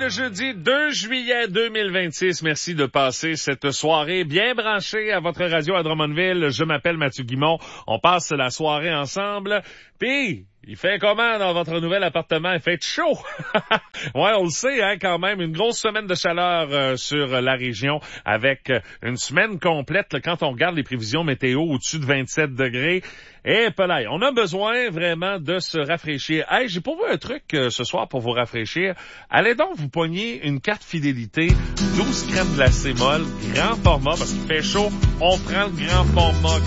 le jeudi 2 juillet 2026. Merci de passer cette soirée bien branchée à votre radio à Drummondville. Je m'appelle Mathieu Guimond. On passe la soirée ensemble. Puis, il fait comment dans votre nouvel appartement? Il fait chaud. Ouais, on le sait, hein, quand même. Une grosse semaine de chaleur sur la région avec une semaine complète, là, quand on regarde les prévisions météo au-dessus de 27 degrés. Et pelaille, on a besoin vraiment de se rafraîchir. Hey, j'ai pour vous un truc ce soir pour vous rafraîchir. Allez donc vous pogner une carte fidélité 12 crèmes glacées molles, grand format, parce qu'il fait chaud. On prend le grand format.